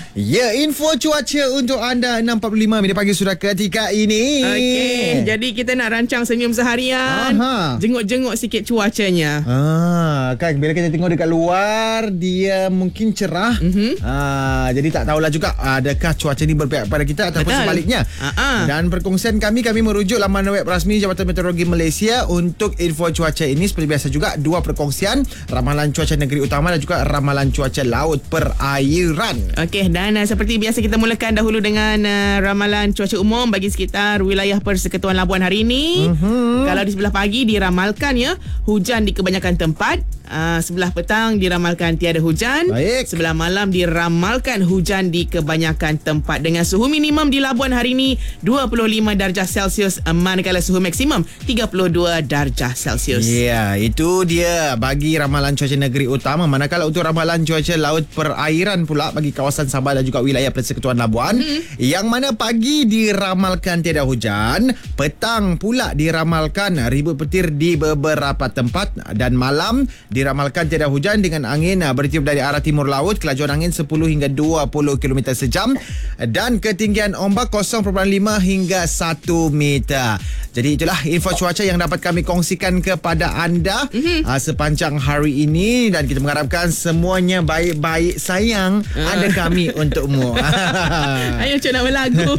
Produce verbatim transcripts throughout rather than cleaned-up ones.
Ya, info cuaca untuk anda enam empat puluh lima minit pagi sudah ketika ini. Okey, jadi kita nak rancang senyum seharian. Aha. Jenguk-jenguk sikit cuacanya. Ah, kan bila kita tengok dekat luar dia mungkin cerah. Mhm. Ah, jadi tak tahulah juga adakah cuaca ni berpihak pada kita ataupun Betul. sebaliknya. Ah-ah. Dan perkongsian kami kami merujuk laman web rasmi Jabatan Meteorologi Malaysia untuk info cuaca ini. Seperti biasa juga dua perkongsian, ramalan cuaca negeri utama dan juga ramalan cuaca laut perairan. Okey, dan uh, seperti biasa kita mulakan dahulu dengan uh, ramalan cuaca umum bagi sekitar wilayah Persekutuan Labuan hari ini. Mhm. Kalau di sebelah pagi diramalkan ya, hujan di kebanyakan tempat. Uh, sebelah petang diramalkan tiada hujan. Baik. Sebelah malam diramalkan hujan di kebanyakan tempat dengan suhu minimum di Labuan hari ini dua puluh lima darjah Celsius, manakala suhu maksimum tiga puluh dua darjah Celsius. Ya, itu dia bagi ramalan cuaca negeri utama. Manakala untuk ramalan cuaca laut perairan pula bagi kawasan Sabah dan juga wilayah Persekutuan Labuan, hmm. yang mana pagi diramalkan tiada hujan, petang pula diramalkan ribut petir di beberapa tempat, dan malam diramalkan tiada hujan dengan angin bertiup dari arah timur laut, kelajuan angin sepuluh hingga dua puluh kilometer sejam dan ketinggian ombak kosong perpuluhan lima hingga satu meter. Jadi itulah info cuaca yang dapat kami kongsikan kepada anda mm-hmm. uh, sepanjang hari ini, dan kita mengharapkan semuanya baik-baik sayang. Uh. Ada kami untukmu. Ayo cak nak berlagu.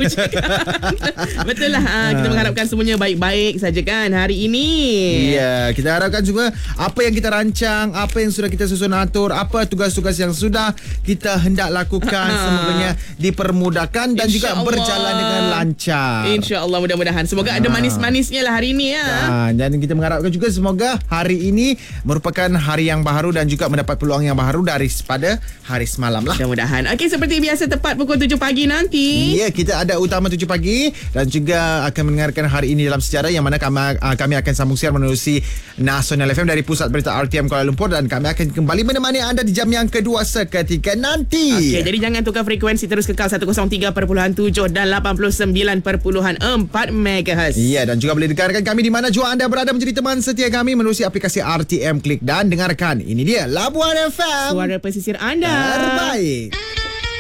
Betul lah, uh, kita mengharapkan semuanya baik-baik saja kan hari ini. Ya, kita harapkan juga apa yang kita rancang, apa yang sudah kita susun atur, apa tugas-tugas yang sudah kita hendak lakukan, semoga dipermudahkan dan Insya juga Allah. berjalan dengan lancar. InsyaAllah, mudah-mudahan. Semoga ha. ada manis-manisnya lah hari ini ya. Ha, dan kita mengharapkan juga semoga hari ini merupakan hari yang baharu dan juga mendapat peluang yang baharu daripada hari semalam lah. Mudah-mudahan. Okey, seperti biasa tepat pukul tujuh pagi nanti. Ya, kita ada utama tujuh pagi dan juga akan mendengarkan hari ini dalam sejarah, yang mana kami, kami akan sambung siar menerusi Nasional F M dari Pusat Berita R T M Kuala Lumpur, dan kami akan kembali menemani anda di jam yang kedua seketika nanti. Okey, jadi jangan tukar frekuensi, terus kekal seratus tiga perpuluhan tujuh dan lapan puluh sembilan perpuluhan empat megahertz. Ya, dan juga boleh dengarkan kami di mana jua anda berada menjadi teman setia kami menerusi aplikasi R T M Klik dan dengarkan. Ini dia Labuan F M, suara pesisir anda terbaik.